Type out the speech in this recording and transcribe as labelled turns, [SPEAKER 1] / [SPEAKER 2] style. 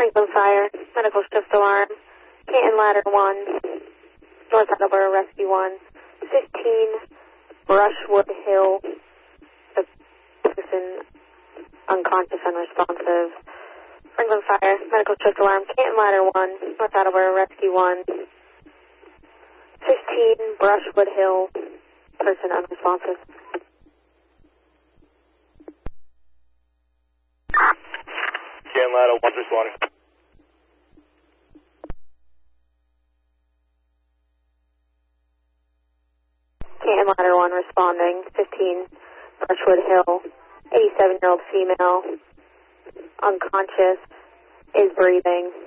[SPEAKER 1] Franklin Fire, medical shift alarm, Canton Ladder 1, North Attleboro Rescue 1, 15 Brushwood Hill, the person unconscious and responsive. Franklin Fire, medical shift alarm, Canton Ladder 1, North Attleboro Rescue 1, 15 Brushwood Hill, person unresponsive.
[SPEAKER 2] Canton Ladder 1 responding.
[SPEAKER 1] Canton Ladder 1 responding, 15 Brushwood Hill, 87-year-old female, unconscious, is breathing.